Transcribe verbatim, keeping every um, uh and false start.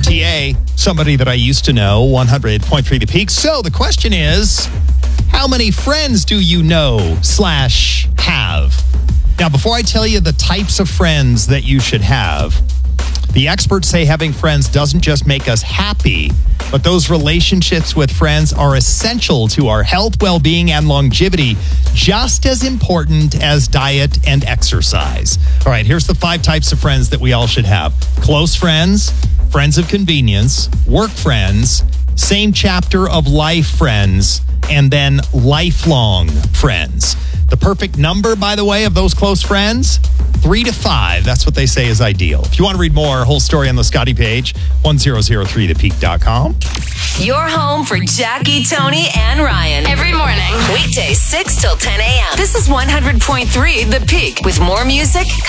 T A, somebody that I used to know, one hundred point three The Peak. So the question is, how many friends do you know slash have? Now, before I tell you the types of friends that you should have, the experts say having friends doesn't just make us happy, but those relationships with friends are essential to our health, well-being, and longevity, just as important as diet and exercise. All right, here's the five types of friends that we all should have. Close friends, friends of convenience, work friends, same chapter of life friends, and then lifelong friends. The perfect number, by the way, of those close friends, three to five. That's what they say is ideal. If you want to read more, whole story on the Scotty page, one thousand three the peak dot com. Your home for Jackie, Tony, and Ryan. Every morning. Weekdays six till ten a.m. This is one hundred point three The Peak with more music.